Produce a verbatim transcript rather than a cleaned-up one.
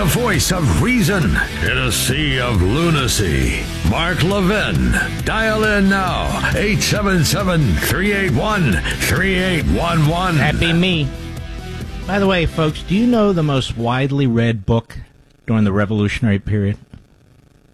the voice of reason in a sea of lunacy. Mark Levin. Dial in now. eight seven seven, three eight one, three eight one one. That'd be me. By the way, folks, do you know the most widely read book during the Revolutionary period?